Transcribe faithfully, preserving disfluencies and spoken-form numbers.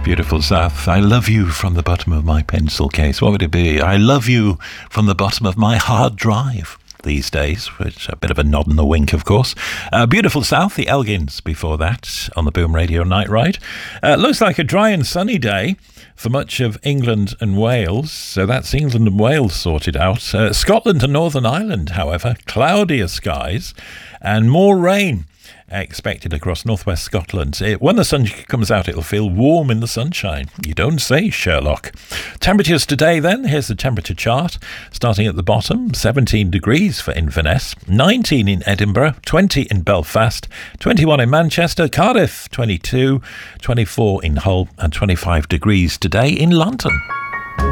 Beautiful South. I love you from the bottom of my pencil case. What would it be? I love you from the bottom of my hard drive these days, which a bit of a nod and a wink, of course. Uh, Beautiful South, the Elgins before that on the Boom Radio Night Ride. Uh, looks like a dry and sunny day for much of England and Wales, so that's England and Wales sorted out. Uh, Scotland and Northern Ireland, however, cloudier skies and more rain expected across northwest Scotland. It, when the sun comes out, it'll feel warm in the sunshine. You don't say, Sherlock. Temperatures today then, here's the temperature chart. Starting at the bottom, seventeen degrees for Inverness, nineteen in Edinburgh, twenty in Belfast, twenty-one in Manchester, Cardiff, twenty-two, twenty-four in Hull, and twenty-five degrees today in London.